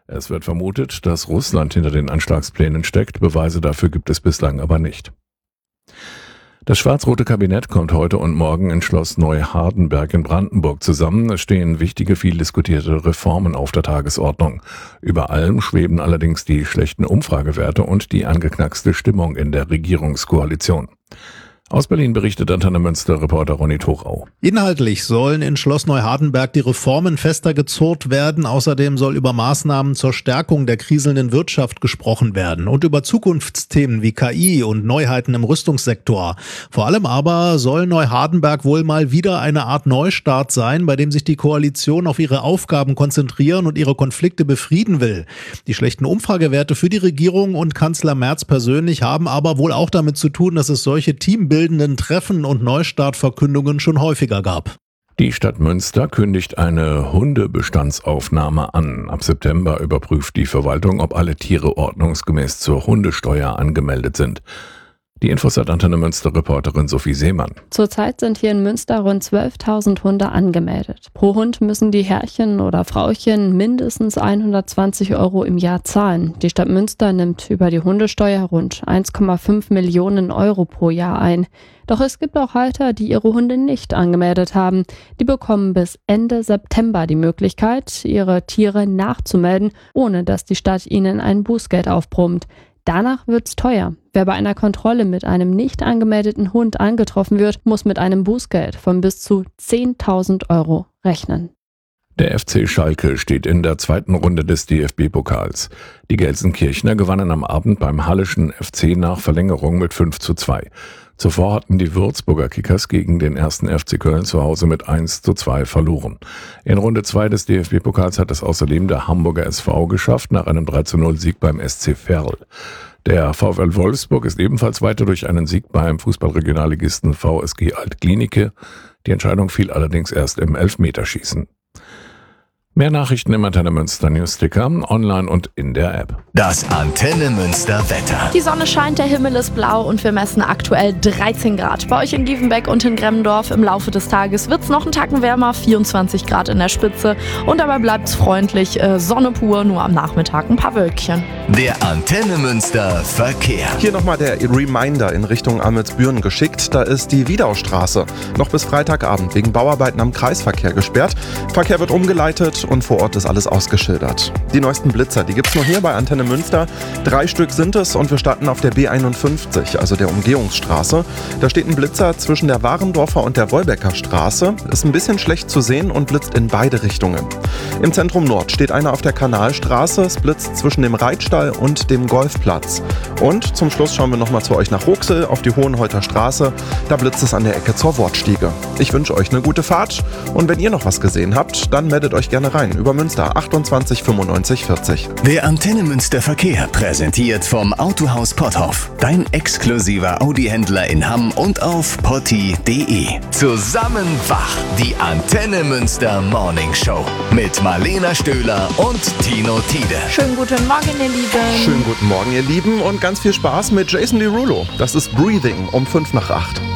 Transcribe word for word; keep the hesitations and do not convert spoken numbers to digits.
Es wird vermutet, dass Russland hinter den Anschlagsplänen steckt, Beweise dafür gibt es bislang aber nicht. Das schwarz-rote Kabinett kommt heute und morgen in Schloss Neuhardenberg in Brandenburg zusammen. Es stehen wichtige, viel diskutierte Reformen auf der Tagesordnung. Über allem schweben allerdings die schlechten Umfragewerte und die angeknackste Stimmung in der Regierungskoalition. Aus Berlin berichtet Antenne Münster-Reporter Ronny Tuchau. Inhaltlich sollen in Schloss Neuhardenberg die Reformen fester gezurrt werden. Außerdem soll über Maßnahmen zur Stärkung der kriselnden Wirtschaft gesprochen werden und über Zukunftsthemen wie K I und Neuheiten im Rüstungssektor. Vor allem aber soll Neuhardenberg wohl mal wieder eine Art Neustart sein, bei dem sich die Koalition auf ihre Aufgaben konzentrieren und ihre Konflikte befrieden will. Die schlechten Umfragewerte für die Regierung und Kanzler Merz persönlich haben aber wohl auch damit zu tun, dass es solche Teambildungen Treffen und Neustartverkündungen schon häufiger gab. Die Stadt Münster kündigt eine Hundebestandsaufnahme an. Ab September überprüft die Verwaltung, ob alle Tiere ordnungsgemäß zur Hundesteuer angemeldet sind. Die Infos hat Antenne Münster-Reporterin Sophie Seemann. Zurzeit sind hier in Münster rund zwölftausend Hunde angemeldet. Pro Hund müssen die Herrchen oder Frauchen mindestens hundertzwanzig Euro im Jahr zahlen. Die Stadt Münster nimmt über die Hundesteuer rund eins Komma fünf Millionen Euro pro Jahr ein. Doch es gibt auch Halter, die ihre Hunde nicht angemeldet haben. Die bekommen bis Ende September die Möglichkeit, ihre Tiere nachzumelden, ohne dass die Stadt ihnen ein Bußgeld aufbrummt. Danach wird's teuer. Wer bei einer Kontrolle mit einem nicht angemeldeten Hund angetroffen wird, muss mit einem Bußgeld von bis zu zehntausend Euro rechnen. Der F C Schalke steht in der zweiten Runde des D F B-Pokals. Die Gelsenkirchner gewannen am Abend beim Hallischen F C nach Verlängerung mit fünf zu zwei. Zuvor hatten die Würzburger Kickers gegen den ersten F C Köln zu Hause mit eins zu zwei verloren. In Runde zwei des D F B-Pokals hat es außerdem der Hamburger S V geschafft, nach einem drei zu null Sieg beim S C Verl. Der VfL Wolfsburg ist ebenfalls weiter durch einen Sieg beim Fußballregionalligisten V S G Alt-Glienicke. Die Entscheidung fiel allerdings erst im Elfmeterschießen. Mehr Nachrichten im Antenne Münster Newsticker, online und in der App. Das Antenne Münster Wetter. Die Sonne scheint, der Himmel ist blau und wir messen aktuell dreizehn Grad. Bei euch in Giefenbeck und in Gremmendorf im Laufe des Tages wird es noch einen Tacken wärmer, vierundzwanzig Grad in der Spitze. Und dabei bleibt es freundlich, äh, Sonne pur, nur am Nachmittag ein paar Wölkchen. Der Antenne Münster Verkehr. Hier nochmal der Reminder in Richtung Amelsbüren geschickt. Da ist die Wiedaustraße noch bis Freitagabend wegen Bauarbeiten am Kreisverkehr gesperrt. Verkehr wird umgeleitet und vor Ort ist alles ausgeschildert. Die neuesten Blitzer, die gibt's nur hier bei Antenne Münster. Drei Stück sind es und wir starten auf der B einundfünfzig, also der Umgehungsstraße. Da steht ein Blitzer zwischen der Warendorfer und der Wolbecker Straße. Ist ein bisschen schlecht zu sehen und blitzt in beide Richtungen. Im Zentrum Nord steht einer auf der Kanalstraße. Es blitzt zwischen dem Reitstall und dem Golfplatz. Und zum Schluss schauen wir nochmal zu euch nach Ruxel auf die Hohenholter Straße. Da blitzt es an der Ecke zur Wortstiege. Ich wünsche euch eine gute Fahrt und wenn ihr noch was gesehen habt, dann meldet euch gerne rein über Münster achtundzwanzig fünfundneunzig vierzig. Der Antenne Münster Verkehr präsentiert vom Autohaus Potthoff. Dein exklusiver Audi-Händler in Hamm und auf potti punkt de. Zusammen wach, die Antenne Münster Morning Show mit Marlena Stöhler und Tino Tiede. Schönen guten Morgen, ihr Lieben. Schönen guten Morgen, ihr Lieben, und ganz viel Spaß mit Jason Derulo. Das ist Breathing um fünf nach acht.